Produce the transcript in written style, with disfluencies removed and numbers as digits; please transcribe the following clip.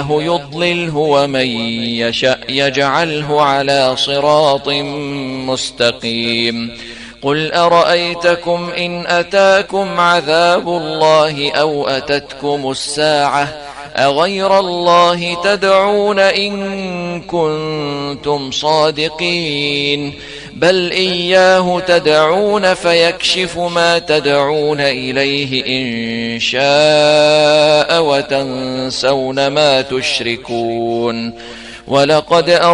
يضلله ومن يشأ يجعله على صراط مستقيم. قل أرأيتكم إن أتاكم عذاب الله أو أتتكم الساعة أغير الله تدعون إن كنتم صادقين؟ بل إياه تدعون فيكشف ما تدعون إليه إن شاء وتنسون ما تشركون. ولقد